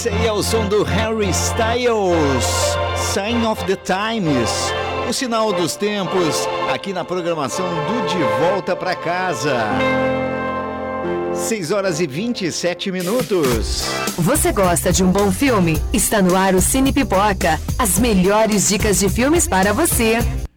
Esse aí é o som do Harry Styles, Sign of the Times, o sinal dos tempos, aqui na programação do De Volta Pra Casa. 6 horas e 27 minutos. Você gosta de um bom filme? Está no ar o Cine Pipoca, as melhores dicas de filmes para você.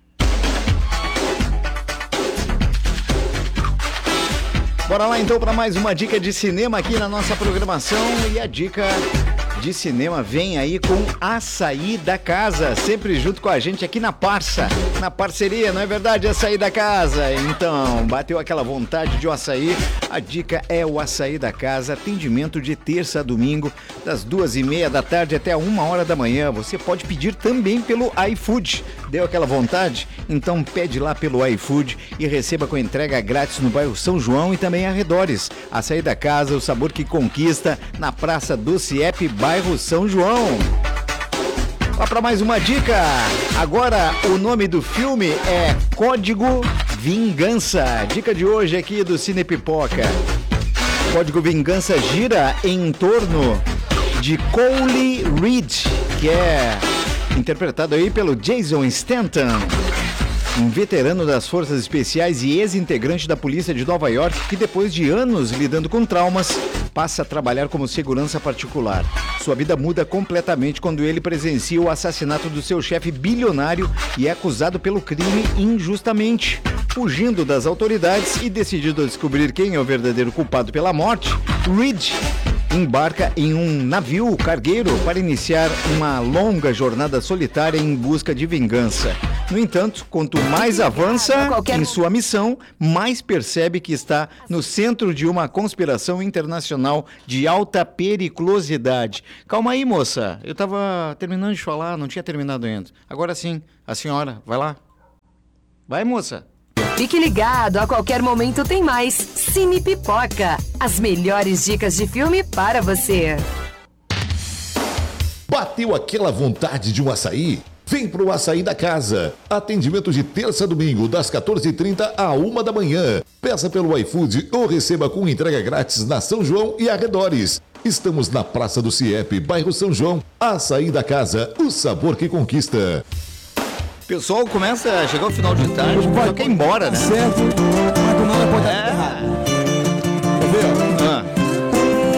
Bora lá então para mais uma dica de cinema aqui na nossa programação. E a dica de cinema vem aí com Açaí da Casa, sempre junto com a gente aqui na parceria, não é verdade? Açaí da Casa. Então, bateu aquela vontade de um açaí, a dica é o Açaí da Casa, atendimento de terça a domingo, das 2h30 da tarde até 1h da manhã. Você pode pedir também pelo iFood. Deu aquela vontade? Então pede lá pelo iFood e receba com entrega grátis no bairro São João e também arredores. Açaí da Casa, o sabor que conquista, na Praça do CIEP, bairro São João. Lá para mais uma dica. Agora o nome do filme é Código Vingança. Dica de hoje aqui do Cine Pipoca. Código Vingança gira em torno de Cole Reed, que é interpretado aí pelo Jason Statham, um veterano das forças especiais e ex-integrante da polícia de Nova York, que depois de anos lidando com traumas, passa a trabalhar como segurança particular. Sua vida muda completamente quando ele presencia o assassinato do seu chefe bilionário e é acusado pelo crime injustamente. Fugindo das autoridades e decidido a descobrir quem é o verdadeiro culpado pela morte, Reed embarca em um navio cargueiro para iniciar uma longa jornada solitária em busca de vingança. No entanto, quanto mais avança em sua missão, mais percebe que está no centro de uma conspiração internacional de alta periculosidade. Calma aí, moça. Eu estava terminando de falar, não tinha terminado ainda. Agora sim, a senhora, vai lá. Vai, moça. Fique ligado, a qualquer momento tem mais Cine Pipoca, as melhores dicas de filme para você. Bateu aquela vontade de um açaí? Vem pro Açaí da Casa. Atendimento de terça a domingo, das 14h30 à 1h da manhã. Peça pelo iFood ou receba com entrega grátis na São João e arredores. Estamos na Praça do CIEP, bairro São João. Açaí da Casa, o sabor que conquista. Pessoal, começa a chegar o final de tarde, só quer ir embora, né? Certo.